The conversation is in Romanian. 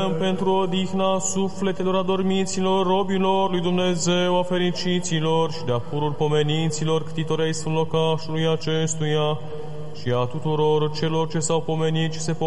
rugăm pentru odihna sufletelor adormiților, robilor lui Dumnezeu, a fericiților și de-a purul pomeniților, ctitorei sfânt locașului acestuia și a tuturor celor ce s-au pomenit și se